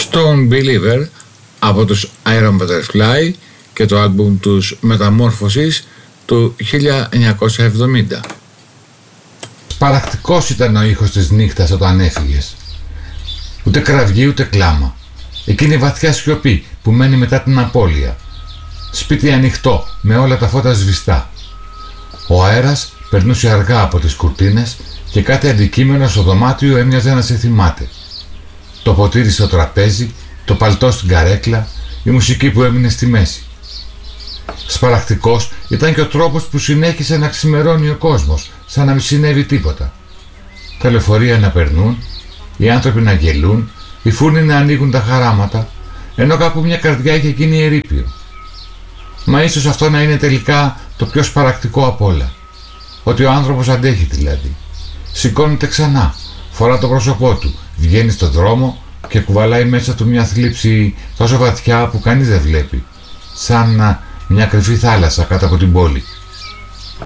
Stone Believer από τους Iron Butterfly και το άλμπουμ τους Μεταμόρφωσης του 1970. Σπαρακτικός ήταν ο ήχος της νύχτας όταν έφυγες. Ούτε κραυγή ούτε κλάμα. Εκείνη η βαθιά σιωπή που μένει μετά την απώλεια. Σπίτι ανοιχτό με όλα τα φώτα σβηστά. Ο αέρας περνούσε αργά από τις κουρτίνες και κάθε αντικείμενο στο δωμάτιο έμοιαζε να σε θυμάται. Το ποτήρι στο τραπέζι, το παλτό στην καρέκλα, η μουσική που έμεινε στη μέση. Σπαρακτικός ήταν και ο τρόπος που συνέχισε να ξημερώνει ο κόσμος, σαν να μην συνέβη τίποτα. Τα λεωφορεία να περνούν, οι άνθρωποι να γελούν, οι φούρνοι να ανοίγουν τα χαράματα, ενώ κάπου μια καρδιά είχε γίνει ερείπιο. Μα ίσως αυτό να είναι τελικά το πιο σπαρακτικό απ' όλα. Ότι ο άνθρωπος αντέχει δηλαδή. Σηκώνεται ξανά, φορά το πρόσωπό του, βγαίνει στον δρόμο και κουβαλάει μέσα του μια θλίψη τόσο βαθιά που κανείς δεν βλέπει. Σαν μια κρυφή θάλασσα κάτω από την πόλη.